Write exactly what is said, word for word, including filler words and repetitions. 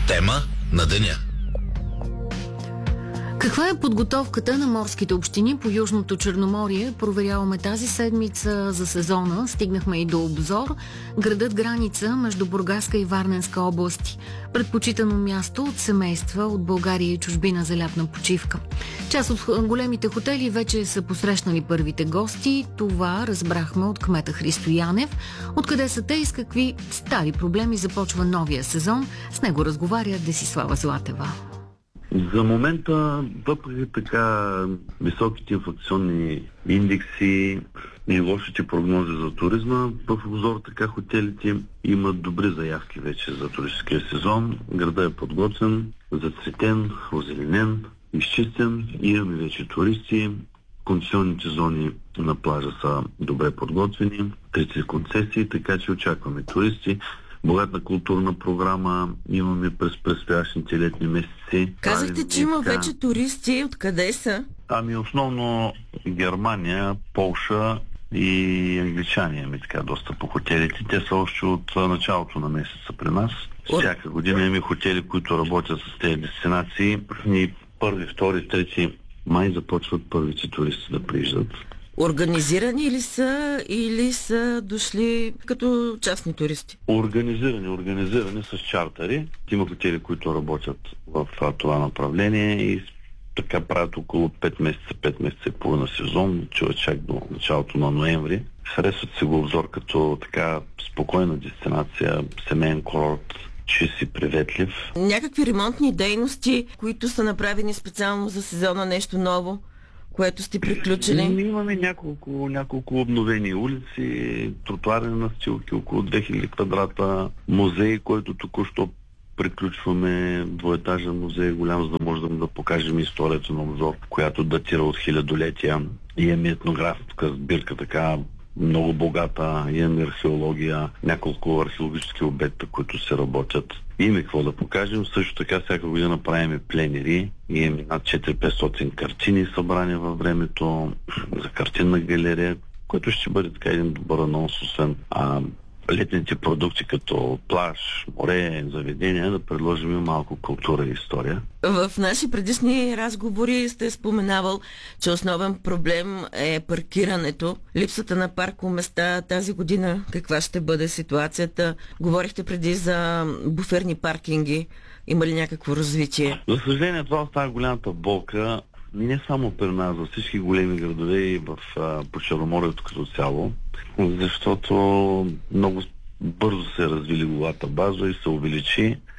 Тема на деня. Каква е подготовката на морските общини по Южното Черноморие? Проверяваме тази седмица за сезона. Стигнахме и до обзор. Градът граница между Бургаска и Варненска области. Предпочитано място от семейства от България и чужбина за лятна почивка. Част от големите хотели вече са посрещнали първите гости. Това разбрахме от кмета Христо Янев. Откъде са те и с какви стари проблеми започва новия сезон? С него разговаря Десислава Златева. За момента, въпреки така високите инфлационни индекси и лошите прогнози за туризма, в обзор така хотелите имат добри заявки вече за туристическия сезон. Градът е подготвен, зацветен, озеленен, изчистен. Имаме вече туристи. Концесионните зони на плажа са добре подготвени. Трите концесии, така че очакваме туристи. Богата културна програма имаме през предстоящите летни месеци. Казахте, че има вече туристи. Откъде са? Ами основно Германия, Полша и англичани имаме така доста по хотелите. Те са още от началото на месеца при нас. Всяка година имаме хотели, които работят с тези дестинации. И първи, втори, трети май започват първите туристи да прииждат. Организирани ли са или са дошли като частни туристи? Организирани, организирани с чартери. Има хотели, които работят в това направление и така правят около пет месеца, пет месеца и половина сезон, чува чак до началото на ноември. Харесват се го обзор като така спокойна дестинация, семейен курорт, чист и приветлив. Някакви ремонтни дейности, които са направени специално за сезона, нещо ново, което сте приключили? Имаме няколко, няколко обновени улици, тротуарни настилки, около две хиляди квадрата, музей, който току-що приключваме, двоетажен музей, голям, за да можем да покажем историята на обзор, която датира от хилядолетия. Имаме етнографска сбирка, така много богата, имаме археология, няколко археологически обекта, които се работят. Имаме какво да покажем. Също така всяка година правим пленери. Имаме над четири-петстотин картини събрани във времето за картинна галерия, което ще бъде така един добър анонс, освен а, летните продукти като плаж, море, заведения, да предложим и малко култура и история. В наши предишни разговори сте споменавал, че основен проблем е паркирането, липсата на паркоместа. Тази година каква ще бъде ситуацията? Говорихте преди за буферни паркинги. Има ли някакво развитие? За съжаление, това остава голямата болка. Не само при нас, за всички големи градове и в по Черноморието като цяло, защото много бързо се развили голата база и се увеличи.